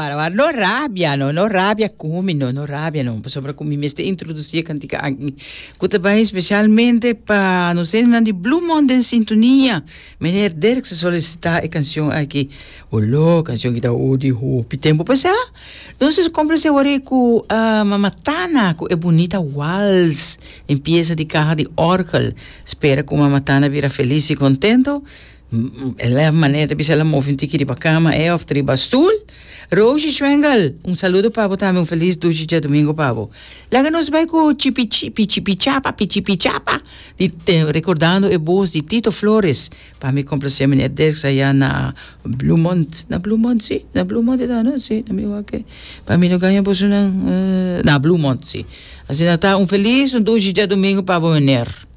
Wara. No rabia, no rabia come, no rabia, no. Sobre come me introduzir cantica aqui. Kutabay especialmente para não sei na de Blue Mountain Sintonia. Meneer Dirk se solicitar a canção aqui. Olô, canção que tá odi hopi tempo passar. Então se compra se ore com Mamatana, com é bonita waltz, em pieza de carro de orgel. Espera que Mamatana vira feliz e contento. Ela é a maneira de ela move um tiquiri para cama, of triba stool. Rosi Schwengel, saludo Pabo também, feliz dia domingo, Pabo. Lá nos vai com pichipichapa, recordando a voz de Tito Flores, para me complacer, menina Dirk, aí na Blue Mont, sim, na Blue Mont, não, sim, na minha que, para mim não ganha na Blue Mont, sim. Assim, tá feliz dia domingo, Pabo, menina.